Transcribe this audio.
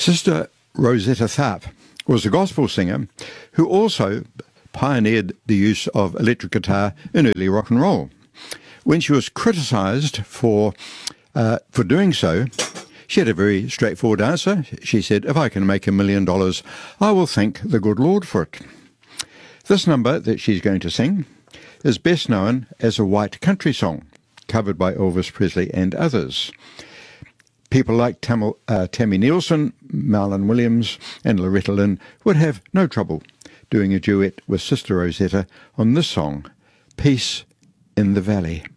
Sister Rosetta Tharpe was a gospel singer who also pioneered the use of electric guitar in early rock and roll. When she was criticised for doing so, she had a very straightforward answer. She said, "If I can make $1 million, I will thank the good Lord for it." This number that she's going to sing is best known as a white country song, covered by Elvis Presley and others. People like Tammy Nielsen, Marlon Williams and Loretta Lynn would have no trouble doing a duet with Sister Rosetta on this song, Peace in the Valley.